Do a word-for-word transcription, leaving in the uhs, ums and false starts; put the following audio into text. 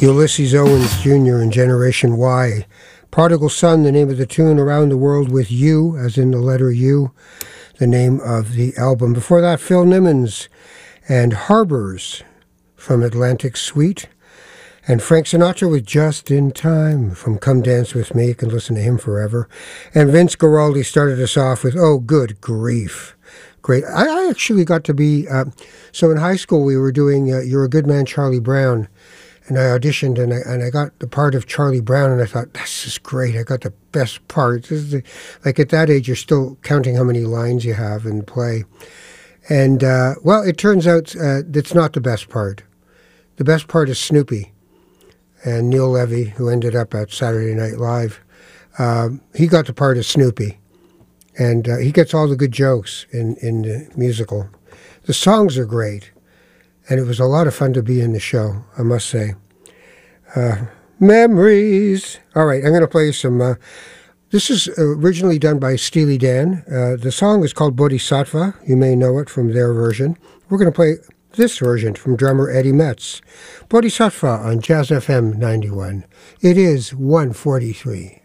Ulysses Owens Junior and Generation Y. Prodigal Son, the name of the tune. Around the World with You, as in the letter U, the name of the album. Before that, Phil Nimmons and Harbors from Atlantic Suite. And Frank Sinatra with Just in Time from Come Dance With Me. You can listen to him forever. And Vince Guaraldi started us off with Oh Good Grief. Great. I, I actually got to be, uh, so in high school we were doing uh, You're a Good Man, Charlie Brown. And I auditioned, and I, and I got the part of Charlie Brown, and I thought, this is great. I got the best part. This is the, like, at that age, you're still counting how many lines you have in the play. And, uh, well, it turns out uh, that's not the best part. The best part is Snoopy. And Neil Levy, who ended up at Saturday Night Live, uh, he got the part of Snoopy. And uh, he gets all the good jokes in, in the musical. The songs are great. And it was a lot of fun to be in the show, I must say. Uh, memories. All right, I'm going to play some. Uh, this is originally done by Steely Dan. Uh, the song is called Bodhisattva. You may know it from their version. We're going to play this version from drummer Eddie Metz. Bodhisattva on Jazz F M ninety-one. It is one forty-three.